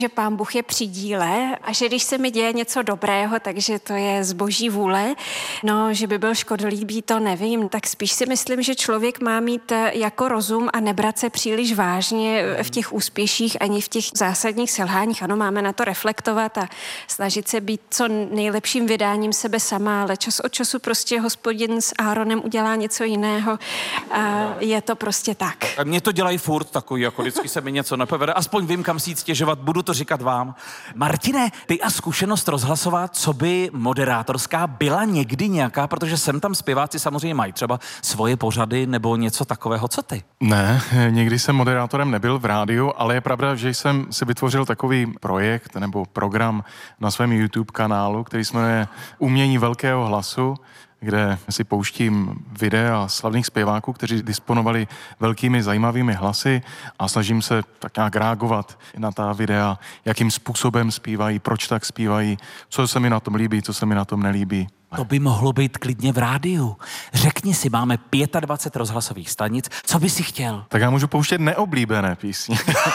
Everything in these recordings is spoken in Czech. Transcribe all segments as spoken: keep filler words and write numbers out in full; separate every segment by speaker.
Speaker 1: že Pán Bůh je při díle a že když se mi děje něco dobrého, takže to je z boží vůle. No, že by byl škodolíbý, to nevím. Tak spíš si myslím, že člověk má mít jako rozum a nebrat se příliš vážně v těch úspěších ani v těch zásadních selháních. Ano, máme na to reflektovat a snažit se být co nejlepším vydáním sebe sama, ale čas od času prostě Hospodin s Áronem udělá něco jiného a je to prostě tak.
Speaker 2: A mě to dělají furt takový, jako vždycky se mi něco nepovede. Aspoň vím, kam si jít stěžovat, budu to říkat vám. Martine, ty a zkušenost rozhlasová, co by moderátorská byla někdy nějaká, protože sem tam zpěváci samozřejmě mají třeba svoje pořady nebo něco takového. Co ty?
Speaker 3: Ne, nikdy jsem moderátorem nebyl v rádiu, ale je pravda, že jsem si vytvořil takový projekt nebo program na svém YouTube kanálu, který se jmenuje Umění velkého hlasu, kde si pouštím videa slavných zpěváků, kteří disponovali velkými zajímavými hlasy a snažím se tak nějak reagovat na ta videa, jakým způsobem zpívají, proč tak zpívají, co se mi na tom líbí, co se mi na tom nelíbí.
Speaker 2: To by mohlo být klidně v rádiu. Řekni si, máme dvacet pět rozhlasových stanic, co by si chtěl?
Speaker 3: Tak já můžu pouštět neoblíbené písně.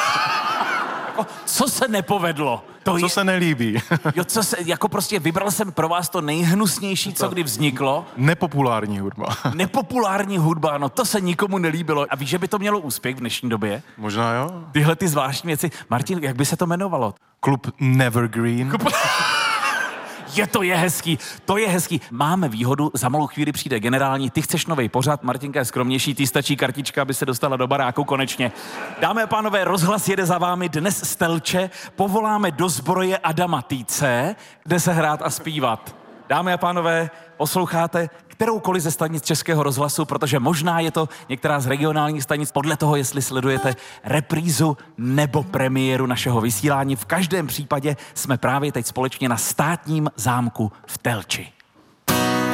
Speaker 2: Co se nepovedlo? To
Speaker 3: co
Speaker 2: je...
Speaker 3: se nelíbí?
Speaker 2: Jo, co se, jako prostě vybral jsem pro vás to nejhnusnější, co kdy vzniklo.
Speaker 3: Nepopulární hudba.
Speaker 2: Nepopulární hudba, no to se nikomu nelíbilo. A víš, že by to mělo úspěch v dnešní době?
Speaker 3: Možná jo.
Speaker 2: Tyhle ty zvláštní věci. Martin, jak by se to jmenovalo?
Speaker 3: Klub Nevergreen.
Speaker 2: Klub... Je, to je hezký, to je hezký. Máme výhodu, za malou chvíli přijde generální, ty chceš novej pořad, Martinka je skromnější, ty stačí kartička, aby se dostala do baráku konečně. Dámy a pánové, rozhlas jede za vámi dnes z Telče, povoláme do zbroje Adama Týce, kde se hrát a zpívat. Dámy a pánové, posloucháte kteroukoliv ze stanic Českého rozhlasu, protože možná je to některá z regionálních stanic, podle toho, jestli sledujete reprízu nebo premiéru našeho vysílání. V každém případě jsme právě teď společně na Státním zámku v Telči.